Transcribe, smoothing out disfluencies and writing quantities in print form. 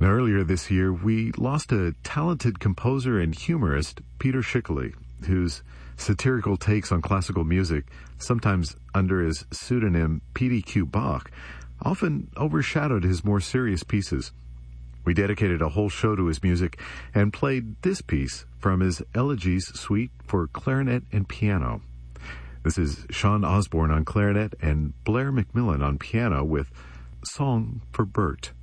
Now, earlier this year, we lost a talented composer and humorist, Peter Schickele, whose satirical takes on classical music, sometimes under his pseudonym PDQ Bach, often overshadowed his more serious pieces. We dedicated a whole show to his music and played this piece from his Elegies Suite for clarinet and piano. This is Sean Osborne on clarinet and Blair McMillan on piano with Song for Bert.